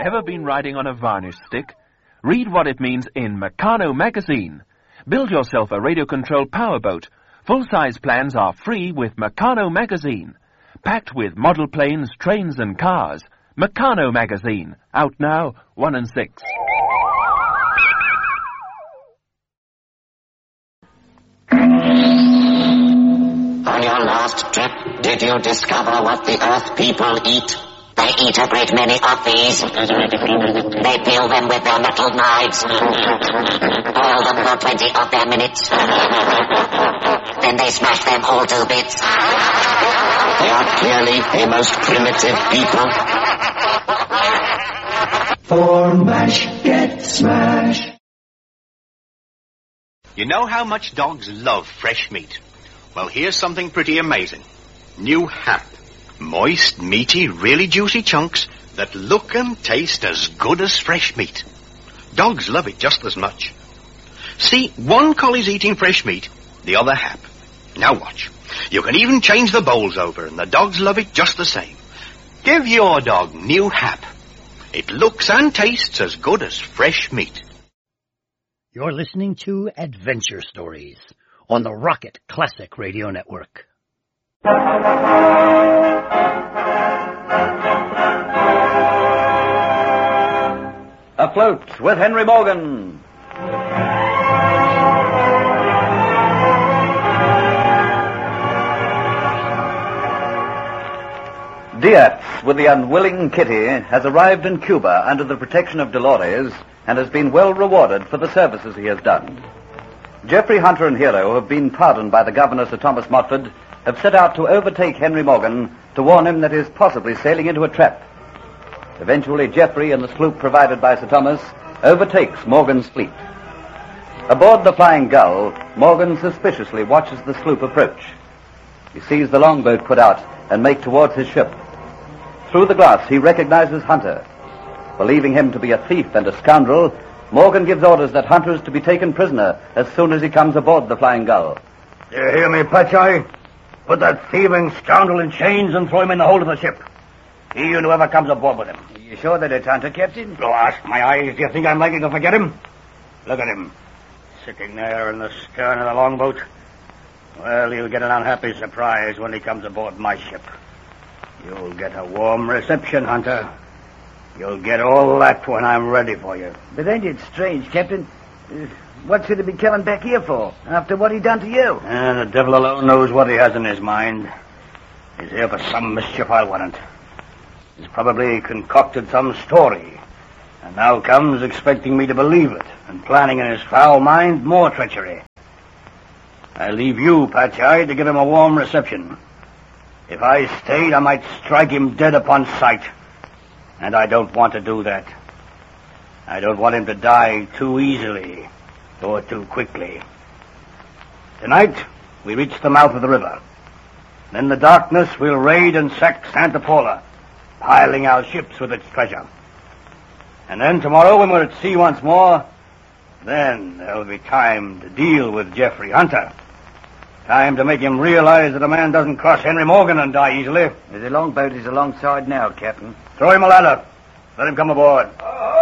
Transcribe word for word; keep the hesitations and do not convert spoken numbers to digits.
Ever been riding on a varnish stick? Read what it means in Meccano magazine. Build yourself a radio-controlled powerboat. Full-size plans are free with Meccano magazine. Packed with model planes, trains and cars. Meccano magazine. Out now, one and six. On your last trip, did you discover what the Earth people eat? They eat a great many of these. They peel them with their metal knives. Boil them for twenty of their minutes. Then they smash them all to bits. They are clearly a most primitive people. For mash, get smash. You know how much dogs love fresh meat? Well, here's something pretty amazing. New hap. Moist, meaty, really juicy chunks that look and taste as good as fresh meat. Dogs love it just as much. See, one collie's eating fresh meat, the other hap. Now watch. You can even change the bowls over, and the dogs love it just the same. Give your dog new hap. It looks and tastes as good as fresh meat. You're listening to Adventure Stories on the Rocket Classic Radio Network. Afloat with Henry Morgan. Diaz, with the unwilling Kitty, has arrived in Cuba under the protection of Dolores and has been well rewarded for the services he has done. Geoffrey Hunter and Hero, who have been pardoned by the governor, Sir Thomas Motford, have set out to overtake Henry Morgan to warn him that he is possibly sailing into a trap. Eventually, Geoffrey and the sloop provided by Sir Thomas overtakes Morgan's fleet. Aboard the Flying Gull, Morgan suspiciously watches the sloop approach. He sees the longboat put out and make towards his ship. Through the glass, he recognizes Hunter. Believing him to be a thief and a scoundrel, Morgan gives orders that Hunter is to be taken prisoner as soon as he comes aboard the Flying Gull. You hear me, Patchai? Put that thieving scoundrel in chains and throw him in the hold of the ship. He and whoever comes aboard with him. Are you sure that it's Hunter, Captain? Go ask my eyes. Do you think I'm likely to forget him? Look at him. Sitting there in the stern of the longboat. Well, you'll get an unhappy surprise when he comes aboard my ship. You'll get a warm reception, Hunter. You'll get all that when I'm ready for you. But ain't it strange, Captain? Uh, what should he be coming back here for, after what he done to you? And the devil alone knows what he has in his mind. He's here for some mischief I warrant. He's probably concocted some story, and now comes expecting me to believe it, and planning in his foul mind more treachery. I leave you, Patchai, to give him a warm reception. If I stayed, I might strike him dead upon sight. And I don't want to do that. I don't want him to die too easily or too quickly. Tonight, we reach the mouth of the river. In the darkness, we'll raid and sack Santa Paula, piling our ships with its treasure. And then tomorrow, when we're at sea once more, then there'll be time to deal with Geoffrey Hunter. Time to make him realize that a man doesn't cross Henry Morgan and die easily. The longboat is alongside now, Captain. Throw him a ladder. Let him come aboard.